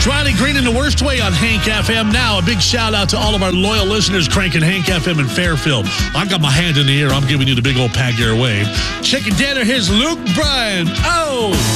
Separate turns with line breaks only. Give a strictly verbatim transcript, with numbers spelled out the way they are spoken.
Riley Green in the worst way on Hank F M. Now, a big shout out to all of our loyal listeners cranking Hank F M in Fairfield. I got my hand in the air. I'm giving you the big old Pat Garrett wave. Chicken dinner. Here's Luke Bryan. Oh!